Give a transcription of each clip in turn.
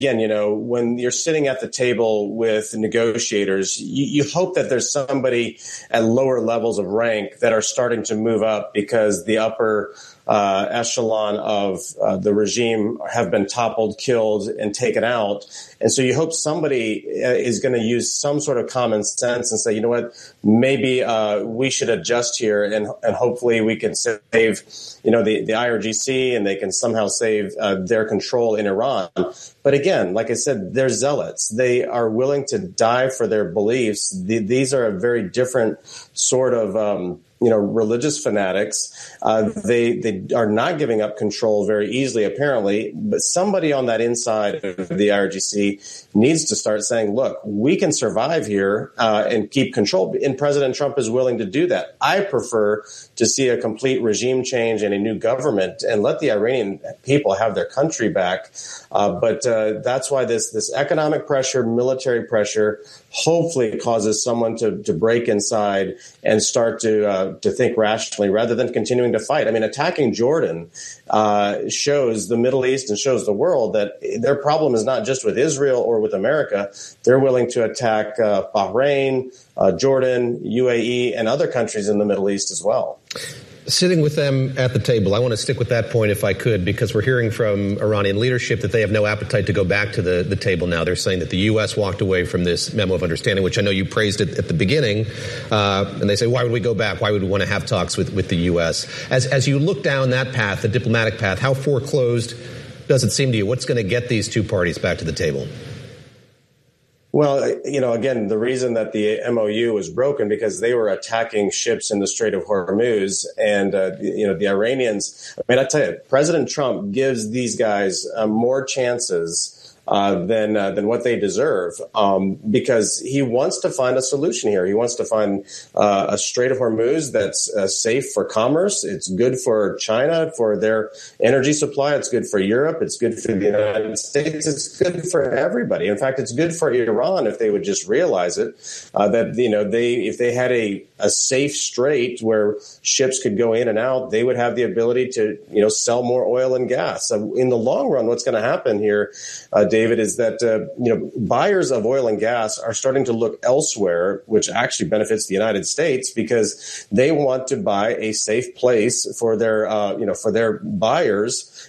again, when you're sitting at the table with negotiators, you hope that there's somebody at lower levels of rank that are starting to move up because the upper echelon of the regime have been toppled, killed, and taken out. And so you hope somebody is going to use some sort of common sense and say, you know what, maybe we should adjust here, and hopefully we can save, the IRGC, and they can somehow save their control in Iran. But again, like I said, they're zealots. They are willing to die for their beliefs. These are a very different sort of religious fanatics. They are not giving up control very easily, apparently. But somebody on that inside of the IRGC needs to start saying, look, we can survive here and keep control. And President Trump is willing to do that. I prefer to see a complete regime change and a new government and let the Iranian people have their country back. But that's why this economic pressure, military pressure, hopefully causes someone to break inside and start to think rationally rather than continuing to fight. I mean, attacking Jordan shows the Middle East and shows the world that their problem is not just with Israel or with America. They're willing to attack Bahrain, Jordan, UAE, and other countries in the Middle East as well. Sitting with them at the table, I want to stick with that point if I could, because we're hearing from Iranian leadership that they have no appetite to go back to the table now. They're saying that the U.S. walked away from this memo of understanding, which I know you praised it at the beginning. And they say, why would we go back? Why would we want to have talks with the U.S.? As you look down that path, the diplomatic path, how foreclosed does it seem to you? What's going to get these two parties back to the table? Well, again, the reason that the MOU was broken because they were attacking ships in the Strait of Hormuz, and the Iranians. I mean, I tell you, President Trump gives these guys more chances than what they deserve, because he wants to find a solution here. He wants to find a Strait of Hormuz that's safe for commerce. It's good for China, for their energy supply. It's good for Europe. It's good for the United States. It's good for everybody. In fact, it's good for Iran if they would just realize it, that, if they had a safe strait where ships could go in and out, they would have the ability to, sell more oil and gas. In the long run, what's going to happen here, David, is that, buyers of oil and gas are starting to look elsewhere, which actually benefits the United States because they want to buy a safe place for their, for their buyers.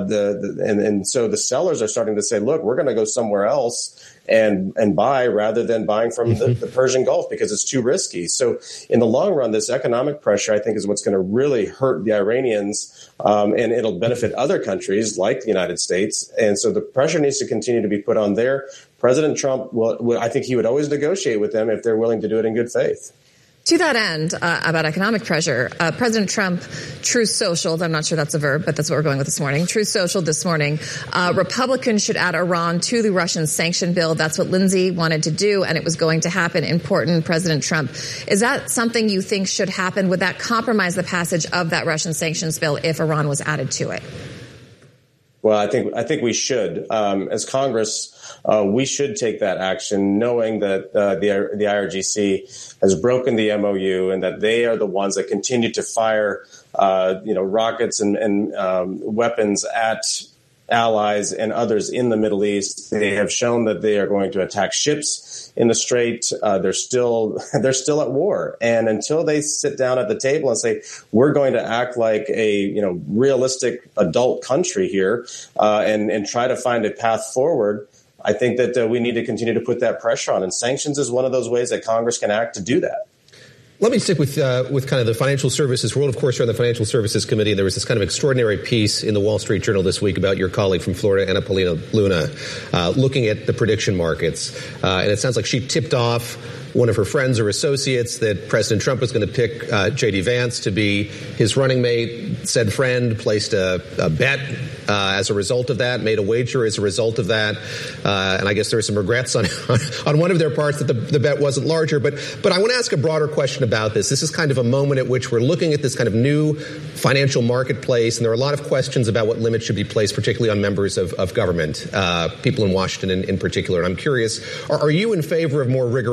And so the sellers are starting to say, look, we're going to go somewhere else and buy rather than buying from the Persian Gulf because it's too risky. So in the long run, this economic pressure, I think, is what's going to really hurt the Iranians, and it'll benefit other countries like the United States. And so the pressure needs to continue to be put on there. President Trump, I think he would always negotiate with them if they're willing to do it in good faith. To that end, about economic pressure, President Trump, Truth Social, I'm not sure that's a verb, but that's what we're going with this morning. Truth Social this morning, Republicans should add Iran to the Russian sanction bill. That's what Lindsey wanted to do, and it was going to happen. Important, President Trump. Is that something you think should happen? Would that compromise the passage of that Russian sanctions bill if Iran was added to it? Well, I think we should. As Congress, we should take that action, knowing that the IRGC has broken the MOU and that they are the ones that continue to fire, rockets and weapons at allies and others in the Middle East. They have shown that they are going to attack ships in the Strait. They're still at war. And until they sit down at the table and say, we're going to act like a, realistic adult country here, and try to find a path forward, I think that we need to continue to put that pressure on. And sanctions is one of those ways that Congress can act to do that. Let me stick with kind of the financial services world. Of course, you're on the Financial Services Committee, and there was this kind of extraordinary piece in the Wall Street Journal this week about your colleague from Florida, Anna Paulina Luna, looking at the prediction markets. And it sounds like she tipped off one of her friends or associates that President Trump was going to pick J.D. Vance to be his running mate. Said friend placed a bet as a result of that, made a wager as a result of that. And I guess there were some regrets on one of their parts that the bet wasn't larger. But I want to ask a broader question about this. This is kind of a moment at which we're looking at this kind of new financial marketplace, and there are a lot of questions about what limits should be placed, particularly on members of government, people in Washington in particular. And I'm curious, are you in favor of more rigorous standards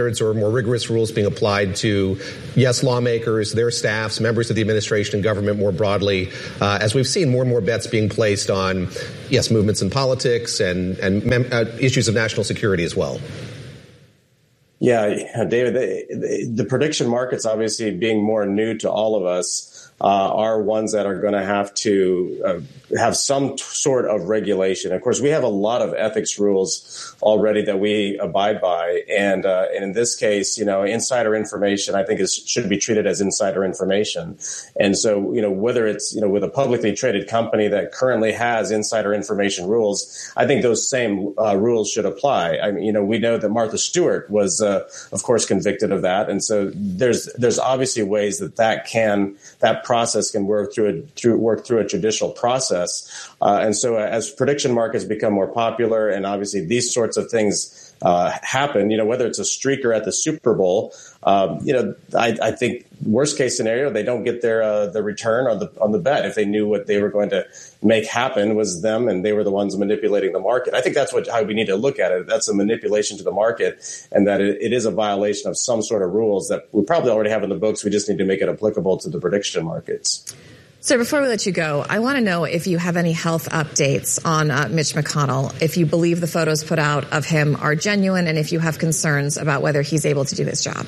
standards or more rigorous rules being applied to, yes, lawmakers, their staffs, members of the administration and government more broadly, as we've seen more and more bets being placed on, yes, movements in politics and issues of national security as well. Yeah, David, the prediction markets, obviously being more new to all of us, are ones that are going to have to have some sort of regulation. Of course, we have a lot of ethics rules already that we abide by. And in this case, insider information, I think should be treated as insider information. And so, whether it's, with a publicly traded company that currently has insider information rules, I think those same rules should apply. I mean, we know that Martha Stewart was, of course, convicted of that. And so there's obviously ways that process can work through a judicial process. And so as prediction markets become more popular, and obviously these sorts of things happen, whether it's a streaker at the Super Bowl, I think worst case scenario, they don't get the return on the bet if they knew what they were going to make happen was them and they were the ones manipulating the market. I think that's how we need to look at it. That's a manipulation to the market, and that it is a violation of some sort of rules that we probably already have in the books. We just need to make it applicable to the prediction markets. So before we let you go, I want to know if you have any health updates on Mitch McConnell, if you believe the photos put out of him are genuine, and if you have concerns about whether he's able to do his job.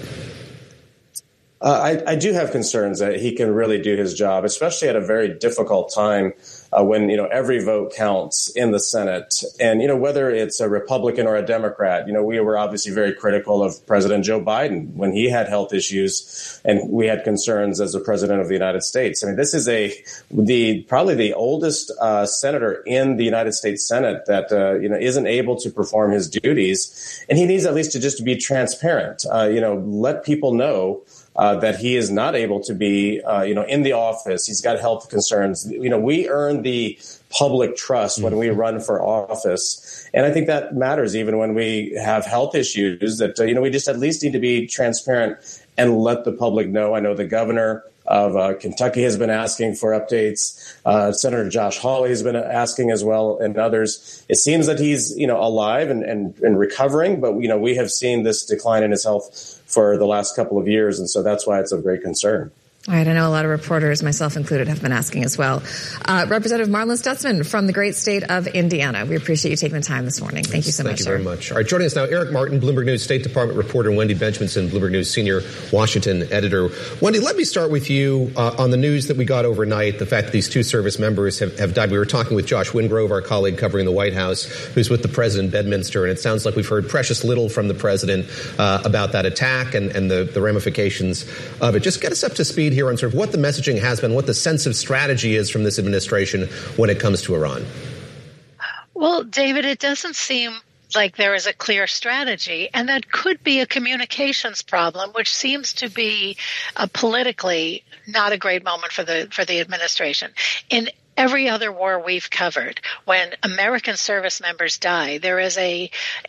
I do have concerns that he can really do his job, especially at a very difficult time when, every vote counts in the Senate. And, whether it's a Republican or a Democrat, we were obviously very critical of President Joe Biden when he had health issues and we had concerns as the president of the United States. I mean, this is probably the oldest senator in the United States Senate that, isn't able to perform his duties. And he needs at least to just be transparent, let people know that he is not able to be, in the office. He's got health concerns. We earn the public trust when we run for office. And I think that matters even when we have health issues that, we just at least need to be transparent and let the public know. I know the governor of Kentucky has been asking for updates. Senator Josh Hawley has been asking as well, and others. It seems that he's, alive and recovering, but, we have seen this decline in his health for the last couple of years, and so that's why it's of great concern. All right, I know a lot of reporters, myself included, have been asking as well. Representative Marlin Stutzman from the great state of Indiana. We appreciate you taking the time this morning. Thank you so much, sir. Thank you very much. All right, joining us now, Eric Martin, Bloomberg News State Department reporter, and Wendy Benjaminson, Bloomberg News senior Washington editor. Wendy, let me start with you on the news that we got overnight, the fact that these two service members have died. We were talking with Josh Wingrove, our colleague covering the White House, who's with the president in Bedminster, and it sounds like we've heard precious little from the president about that attack and the ramifications of it. Just get us up to speed here on sort of what the messaging has been, what the sense of strategy is from this administration when it comes to Iran. Well, David, it doesn't seem like there is a clear strategy, and that could be a communications problem, which seems to be politically not a great moment for the administration. In every other war we've covered, when American service members die, there is a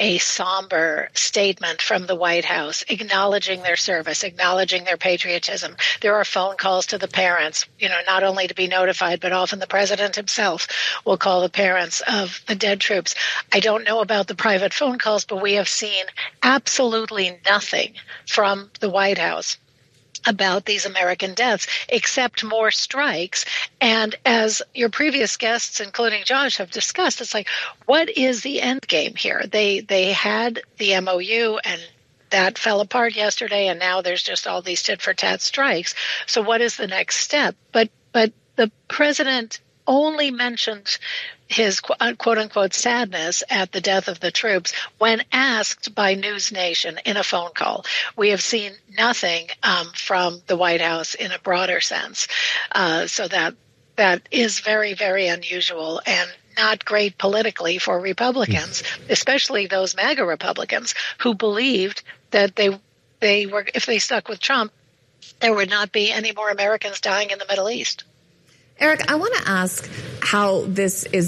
somber statement from the White House acknowledging their service, acknowledging their patriotism. There are phone calls to the parents, not only to be notified, but often the president himself will call the parents of the dead troops. I don't know about the private phone calls, but we have seen absolutely nothing from the White House about these American deaths, except more strikes. And as your previous guests, including Josh, have discussed, it's like, what is the end game here? They had the MOU, and that fell apart yesterday, and now there's just all these tit-for-tat strikes. So what is the next step? But the president only mentioned his quote-unquote sadness at the death of the troops when asked by News Nation in a phone call. We have seen nothing from the White House in a broader sense. So that is very, very unusual and not great politically for Republicans, especially those MAGA Republicans who believed that they were, if they stuck with Trump, there would not be any more Americans dying in the Middle East. Eric, I want to ask how this is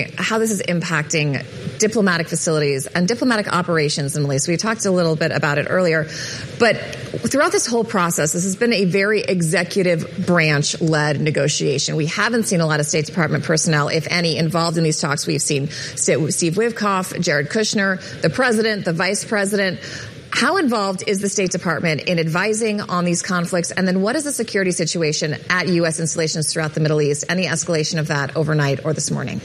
impacting diplomatic facilities and diplomatic operations in the Middle East. We talked a little bit about it earlier, but throughout this whole process, this has been a very executive branch-led negotiation. We haven't seen a lot of State Department personnel, if any, involved in these talks. We've seen Steve Witkoff, Jared Kushner, the president, the vice president. How involved is the State Department in advising on these conflicts? And then what is the security situation at U.S. installations throughout the Middle East and the escalation of that overnight or this morning?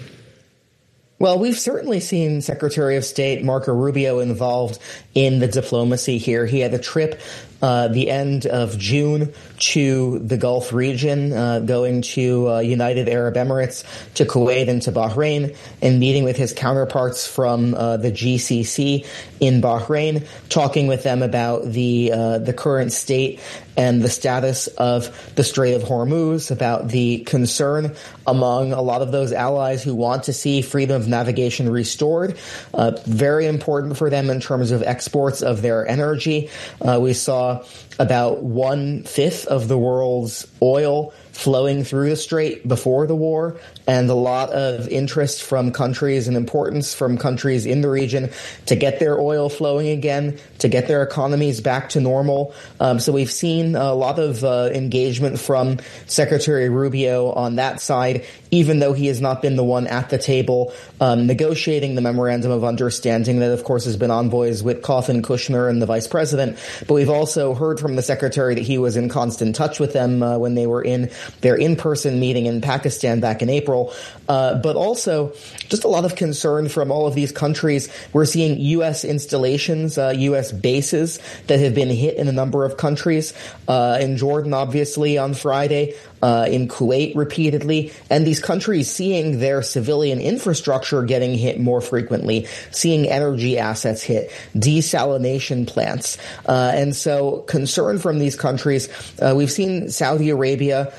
Well, we've certainly seen Secretary of State Marco Rubio involved in the diplomacy here. He had a trip the end of June to the Gulf region, going to United Arab Emirates, to Kuwait and to Bahrain, and meeting with his counterparts from the GCC in Bahrain, talking with them about the current state and the status of the Strait of Hormuz, about the concern among a lot of those allies who want to see freedom of navigation restored. Very important for them in terms of exports of their energy. We saw about 1/5 of the world's oil flowing through the strait before the war, and a lot of interest from countries and importance from countries in the region to get their oil flowing again, to get their economies back to normal. So we've seen a lot of engagement from Secretary Rubio on that side, even though he has not been the one at the table negotiating the memorandum of understanding that, of course, has been envoys Witkoff and Kushner and the vice president. But we've also heard from the secretary that he was in constant touch with them when they were in their in-person meeting in Pakistan back in April. But also just a lot of concern from all of these countries. We're seeing U.S. installations, U.S. bases that have been hit in a number of countries, in Jordan, obviously, on Friday, in Kuwait repeatedly, and these countries seeing their civilian infrastructure getting hit more frequently, seeing energy assets hit, desalination plants. And so concern from these countries, we've seen Saudi Arabia,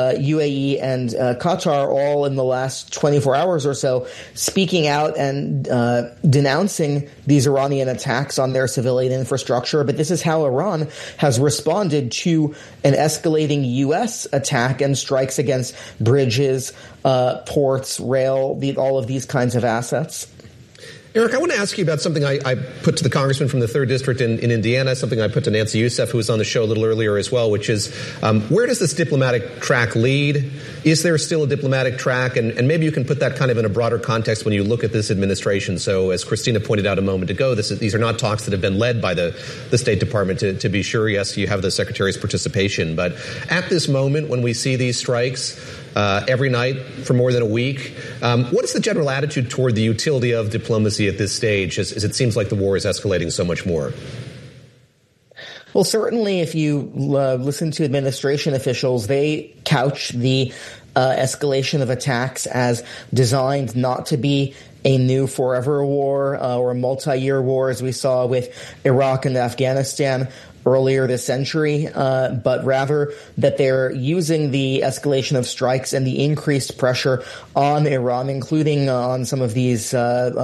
UAE and Qatar all in the last 24 hours or so speaking out and denouncing these Iranian attacks on their civilian infrastructure. But this is how Iran has responded to an escalating U.S. attack and strikes against bridges, ports, rail, all of these kinds of assets. Eric, I want to ask you about something I put to the congressman from the 3rd District in Indiana, something I put to Nancy Youssef, who was on the show a little earlier as well, which is where does this diplomatic track lead? Is there still a diplomatic track? And maybe you can put that kind of in a broader context when you look at this administration. So as Christina pointed out a moment ago, these are not talks that have been led by the State Department, to be sure. Yes, you have the Secretary's participation. But at this moment, when we see these strikes every night for more than a week, what is the general attitude toward the utility of diplomacy at this stage, as it seems like the war is escalating so much more? Well, certainly if you listen to administration officials, they couch the escalation of attacks as designed not to be a new forever war or a multi-year war, as we saw with Iraq and Afghanistan earlier this century, but rather that they're using the escalation of strikes and the increased pressure on Iran, including on some of these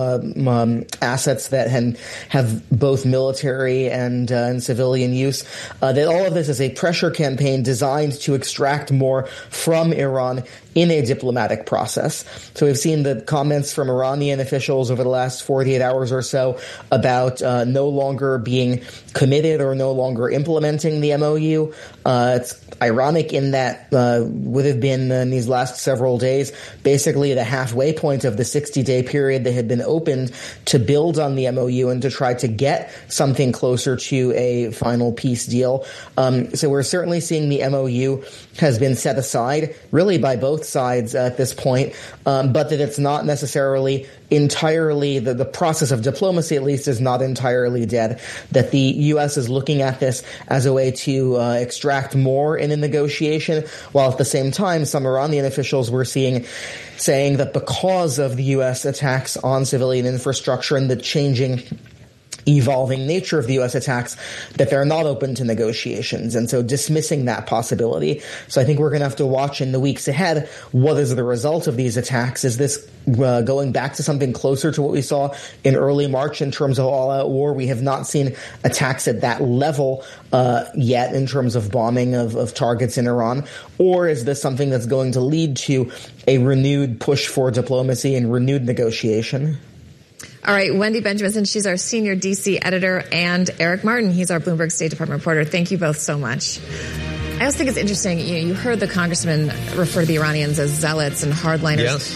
assets that have both military and civilian use, that all of this is a pressure campaign designed to extract more from Iran in a diplomatic process. So we've seen the comments from Iranian officials over the last 48 hours or so about no longer being committed or no longer implementing the MOU. It's ironic in that would have been in these last several days basically the halfway point of the 60-day period that had been opened to build on the MOU and to try to get something closer to a final peace deal. So we're certainly seeing the MOU has been set aside really by both sides at this point, but that it's not necessarily entirely, the process of diplomacy at least is not entirely dead, that the U.S. is looking at this as a way to extract more in a negotiation, while at the same time some Iranian officials were saying that because of the U.S. attacks on civilian infrastructure and the evolving nature of the U.S. attacks, that they're not open to negotiations, and so dismissing that possibility. So I think we're going to have to watch in the weeks ahead what is the result of these attacks. Is this going back to something closer to what we saw in early March in terms of all-out war? We have not seen attacks at that level yet in terms of bombing of targets in Iran. Or is this something that's going to lead to a renewed push for diplomacy and renewed negotiation? All right, Wendy Benjaminson, she's our senior D.C. editor, and Eric Martin, he's our Bloomberg State Department reporter. Thank you both so much. I also think it's interesting, you heard the congressman refer to the Iranians as zealots and hardliners. Yes.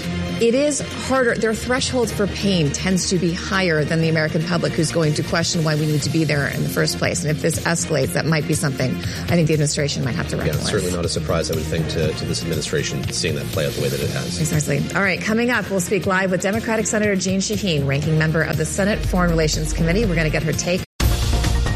it is harder. Their threshold for pain tends to be higher than the American public, who's going to question why we need to be there in the first place. And if this escalates, that might be something I think the administration might have to reckon with. Certainly not a surprise, I would think, to this administration seeing that play out the way that it has. Exactly. All right, coming up, we'll speak live with Democratic Senator Jeanne Shaheen, ranking member of the Senate Foreign Relations Committee. We're going to get her take